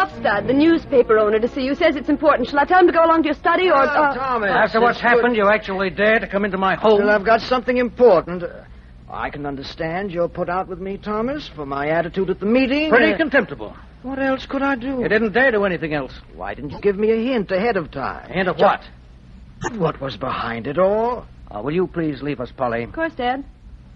Hofstad, the newspaper owner, to see you. Says it's important. Shall I tell him to go along to your study or... Thomas. After what's happened, you actually dare to come into my home? Well, I've got something important. I can understand you're put out with me, Thomas, for my attitude at the meeting. Pretty contemptible. What else could I do? You didn't dare do anything else. Why didn't you give me a hint ahead of time? A hint of what? What was behind it all? Will you please leave us, Polly? Of course, Dad.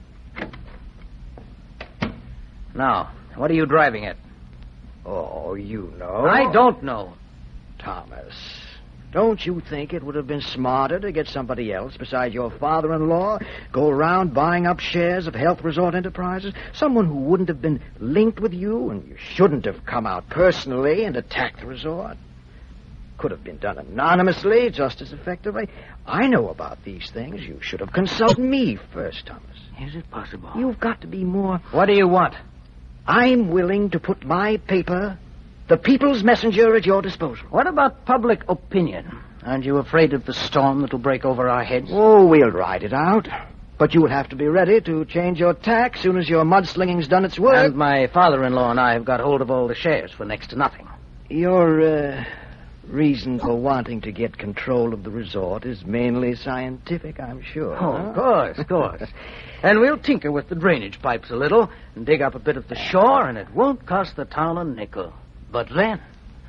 Now, what are you driving at? Oh, you know. I don't know. Thomas, don't you think it would have been smarter to get somebody else besides your father-in-law go around buying up shares of Health Resort Enterprises? Someone who wouldn't have been linked with you, and you shouldn't have come out personally and attacked the resort. Could have been done anonymously, just as effectively. I know about these things. You should have consulted me first, Thomas. Is it possible? You've got to be more... What do you want? I'm willing to put my paper, the People's Messenger, at your disposal. What about public opinion? Aren't you afraid of the storm that'll break over our heads? Oh, we'll ride it out. But you'll have to be ready to change your tack as soon as your mudslinging's done its work. And my father-in-law and I have got hold of all the shares for next to nothing. Your, reason for wanting to get control of the resort is mainly scientific, I'm sure. Oh, of course. And we'll tinker with the drainage pipes a little and dig up a bit of the shore, and it won't cost the town a nickel. But then...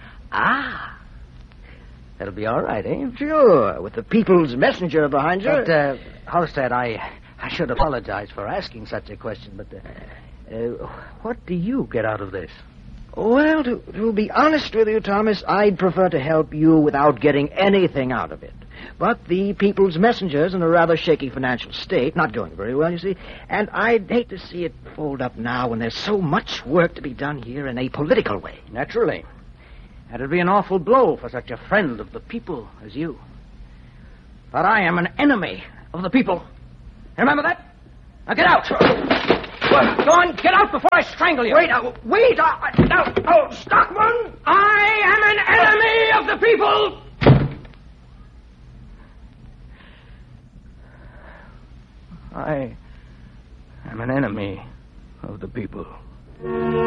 that'll be all right, eh? Sure, with the People's Messenger behind you. But, Halstead, I should apologize for asking such a question, but what do you get out of this? Well, to be honest with you, Thomas, I'd prefer to help you without getting anything out of it. But the People's Messenger's in a rather shaky financial state, not going very well, you see, and I'd hate to see it fold up now when there's so much work to be done here in a political way. Naturally. That'd be an awful blow for such a friend of the people as you. But I am an enemy of the people. Remember that? Now get out! Go on, get out before I strangle you. Wait, Stockman! I am an enemy of the people! I am an enemy of the people.